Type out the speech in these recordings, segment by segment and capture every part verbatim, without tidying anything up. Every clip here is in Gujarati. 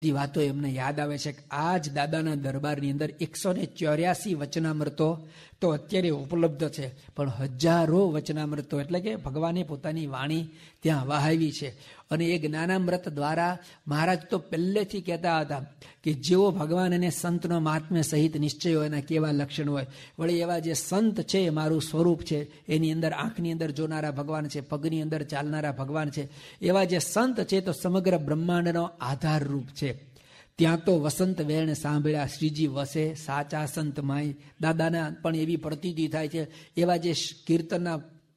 બધી વાતો એમને યાદ આવે છે કે આ જ દાદાના દરબારની અંદર એકસો ને ચોર્યાસી વચનામૃતો તો અત્યારે ઉપલબ્ધ છે, પણ હજારો વચનામૃતો એટલે કે ભગવાને પોતાની વાણી ત્યાં વહાવી છે. અને એ જ્ઞાનામૃત દ્વારા મહારાજ તો પહેલેથી કહેતા હતા કે જેવો ભગવાન અને સંતનો મહાત્મ્ય સહિત નિશ્ચય હોય એના કેવા લક્ષણ હોય. વળી એવા જે સંત છે એ મારું સ્વરૂપ છે, એની અંદર આંખની અંદર જોનારા ભગવાન છે, પગની અંદર ચાલનારા ભગવાન છે. એવા જે સંત છે તો સમગ્ર બ્રહ્માંડનો આધાર રૂપ છે. ત્યાં તો વસંત વેણ સાંભળ્યા શ્રીજી વસે સાચા સંત માય. દાદાના પણ એવી પ્રતીતિ થાય છે. એવા જે કીર્તનના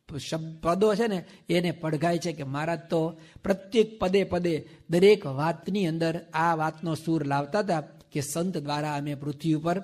પદો છે ને એને પડઘાય છે કે મહારાજ તો પ્રત્યેક પદે પદે દરેક વાતની અંદર આ વાતનો સૂર લાવતા હતા કે સંત દ્વારા અમે પૃથ્વી ઉપર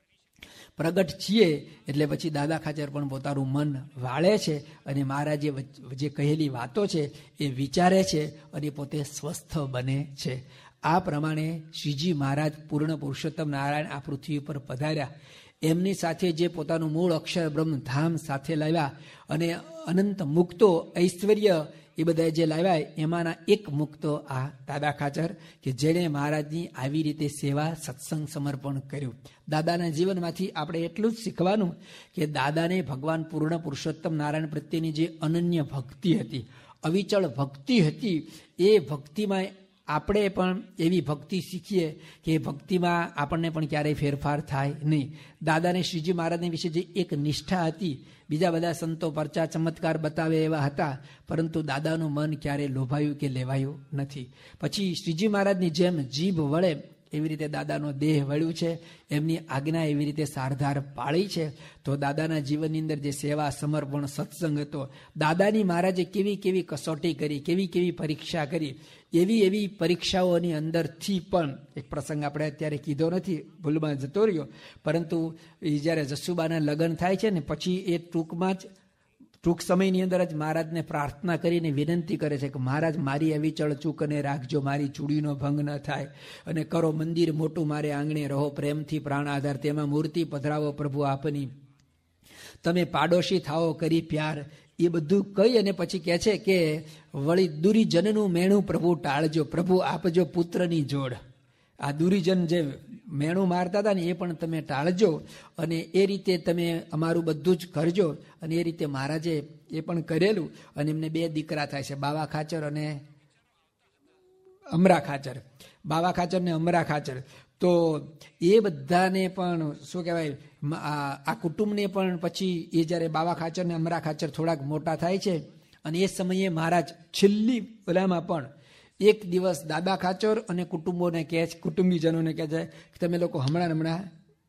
પ્રગટ છીએ. એટલે પછી દાદા ખાચર પણ પોતાનું મન વાળે છે અને મહારાજે જે કહેલી વાતો છે એ વિચારે છે અને પોતે સ્વસ્થ બને છે. આ પ્રમાણે શ્રીજી મહારાજ પૂર્ણ પુરુષોત્તમ નારાયણ આ પૃથ્વી ઉપર પધાર્યા. એમની સાથે જે પોતાનું મૂળ અક્ષર બ્રહ્મ ધામ સાથે લાવ્યા અને અનંત મુક્તો ઐશ્વર્ય એ બધા જે લાવ્યા એમાંના એક મુક્તો આ દાદા ખાચર કે જેણે મહારાજની આવી રીતે સેવા સત્સંગ સમર્પણ કર્યું. દાદાના જીવનમાંથી આપણે એટલું જ શીખવાનું કે દાદાને ભગવાન પૂર્ણ પુરુષોત્તમ નારાયણ પ્રત્યેની જે અનન્ય ભક્તિ હતી, અવિચળ ભક્તિ હતી, એ ભક્તિમાં આપણે પણ એવી ભક્તિ શીખીએ કે ભક્તિમાં આપણને પણ ક્યારેય ફેરફાર થાય નહીં. દાદાને શ્રીજી મહારાજની વિશે જે એક નિષ્ઠા હતી, બીજા બધા સંતો પરચા ચમત્કાર બતાવે એવા હતા, પરંતુ દાદાનું મન ક્યારેય લોભાયું કે લેવાયું નથી. પછી શ્રીજી મહારાજની જેમ જીભ વળે એવી રીતે દાદાનો દેહ વળ્યું છે, એમની આજ્ઞા એવી રીતે સારધાર પાળી છે. તો દાદાના જીવનની અંદર જે સેવા સમર્પણ સત્સંગ હતો, દાદાની મહારાજે કેવી કેવી કસોટી કરી, કેવી કેવી પરીક્ષા કરી, એવી એવી પરીક્ષાઓની અંદરથી પણ એક પ્રસંગ આપણે અત્યારે કીધો નથી, ભૂલમાં જતો રહ્યો, પરંતુ એ જ્યારે જસુબાના લગ્ન થાય છે ને પછી એ ટૂંકમાં જ ટૂંક સમયની અંદર જ મહારાજને પ્રાર્થના કરીને વિનંતી કરે છે કે મહારાજ મારી આવી ચળચૂક અને રાખજો, મારી ચૂડીનો ભંગ ન થાય, અને કરો મંદિર મોટું મારે આંગણે, રહો પ્રેમથી પ્રાણ આધાર, તેમાં મૂર્તિ પધરાવો પ્રભુ આપની, તમે પાડોશી થાઓ કરી પ્યાર. એ બધું કહી અને પછી કહે છે કે વળી દુરીજનનું મેણું પ્રભુ ટાળજો, પ્રભુ આપજો પુત્રની જોડ. આ દુરીજન જે મેણું મારતા હતા ને એ પણ તમે ટાળજો, અને એ રીતે તમે અમારું બધું જ કરજો. અને એ રીતે મહારાજે એ પણ કરેલું. અને એમને બે દીકરા થાય છે, બાવા ખાચર અને અમરા ખાચર. બાવા ખાચર ને અમરા ખાચર. તો એ બધાને પણ શું કહેવાય, આ કુટુંબને પણ પછી એ જ્યારે બાવા ખાચર ને અમરા ખાચર થોડાક મોટા થાય છે અને એ સમયે મહારાજ છેલ્લી ઓલામાં પણ એક દિવસ દાદા ખાચર અને કુટુંબોને કહે છે, કુટુંબીજનોને કહે છે કે તમે લોકો હમણાં હમણાં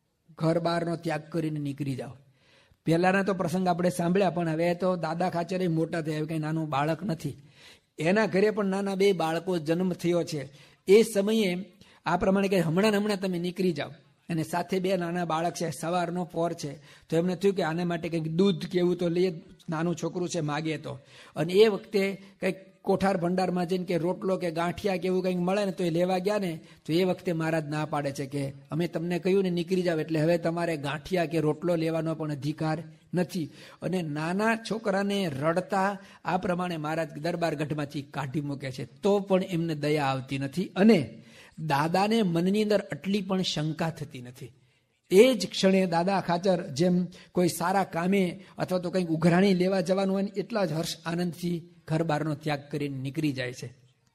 ઘર બહારનો ત્યાગ કરીને નીકળી જાઓ. પહેલાના તો પ્રસંગ આપણે સાંભળ્યા, પણ હવે તો દાદા ખાચર મોટા થયા, કંઈ નાનું બાળક નથી. એના ઘરે પણ નાના બે બાળકો જન્મ થયો છે. એ સમયે આ પ્રમાણે કે હમણાં હમણાં તમે નીકળી જાઓ. અને સાથે બે નાના બાળક છે, સવારનો પોર છે. તો એમને થયું કે આના માટે કંઈક દૂધ કેવું તો લઈએ, નાનું છોકરું છે માગે તો. અને એ વખતે કંઈક કોઠાર ભંડારમાં જઈને કે રોટલો કે ગાંઠિયા કે એવું કંઈક મળે ને તો એ લેવા ગયા ને તો એ વખતે મહારાજ ના પાડે છે કે અમે તમને કહ્યું ને નીકળી જાવ, એટલે હવે તમારે ગાંઠિયા કે રોટલો લેવાનો પણ અધિકાર નથી. અને નાના છોકરાને રડતા આ પ્રમાણે મહારાજ દરબાર ગઢમાંથી કાઢી મૂકે છે, તો પણ એમને દયા આવતી નથી. અને દાદાને મનની અંદર આટલી પણ શંકા થતી નથી. એ જ ક્ષણે દાદા ખાચર જેમ કોઈ સારા કામે અથવા તો કંઈક ઉઘરાણી લેવા જવાનું હોય એટલા જ હર્ષ આનંદથી ઘર બહારનો ત્યાગ કરીને નીકળી જાય છે.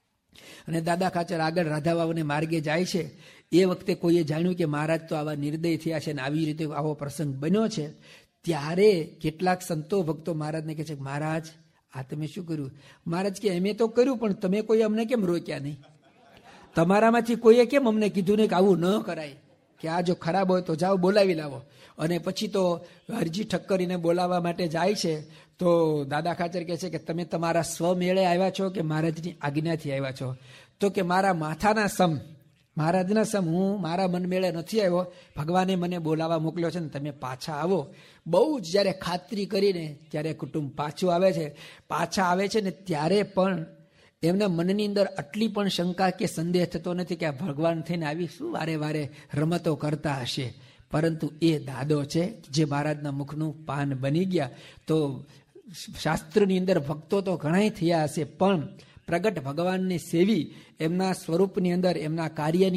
અને દાદા ખાચર આગળ રાધાવાવને માર્ગે જાય છે. એ વખતે કોઈએ જાણ્યું કે મહારાજ તો આવા નિર્દય થયા છે અને આવી રીતે આવો પ્રસંગ બન્યો છે. ત્યારે કેટલાક સંતો ભક્તો મહારાજને કહે છે, મહારાજ આ તમે શું કર્યું? મહારાજ કે અમે તો કર્યું, પણ તમે કોઈ અમને કેમ રોક્યા નહીં? તમારામાંથી કોઈએ કેમ અમને કીધું નહીં કે આવું ન કરાય, કે આ જો ખરાબ હોય તો જાઓ બોલાવી લાવો? અને પછી તો હરજી ઠક્કરીને બોલાવવા માટે જાય છે. તો દાદા ખાચર કહે છે કે તમે તમારા સ્વમેળે આવ્યા છો કે મહારાજની આજ્ઞાથી આવ્યા છો? તો કે મારા માથાના સમ, મહારાજના સમ હું મારા મન મેળે નથી આવ્યો, ભગવાને મને બોલાવવા મોકલ્યો છે ને તમે પાછા આવો. બહુ જ જ્યારે ખાતરી કરીને ત્યારે કુટુંબ પાછું આવે છે. પાછા આવે છે ને ત્યારે પણ એમના મનની અંદર આટલી પણ શંકા કે સંદેહ થતો નથી કે આ ભગવાન થઈને આવી શું વારે વારે રમતો કરતા હશે. પરંતુ એ દાદો છે જે મહારાજના મુખનું પાન બની ગયા. તો શાસ્ત્રની અંદર ભક્તો તો ઘણા થયા હશે, પણ પ્રગટ ભગવાનને સેવી એમના સ્વરૂપની અંદર એમના કાર્યની